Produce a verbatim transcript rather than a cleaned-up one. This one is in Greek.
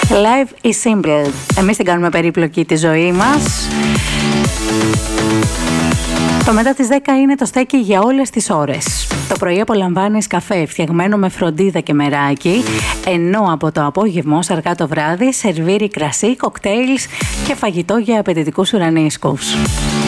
Life is simple. Εμείς την κάνουμε περίπλοκη τη ζωή μας. Το μετά τις δέκα είναι το στέκι για όλες τις ώρες. Το πρωί απολαμβάνεις καφέ φτιαγμένο με φροντίδα και μεράκι, ενώ από το απόγευμα ως αργά το βράδυ σερβίρει κρασί, κοκτέιλς και φαγητό για απαιτητικούς ουρανίσκους.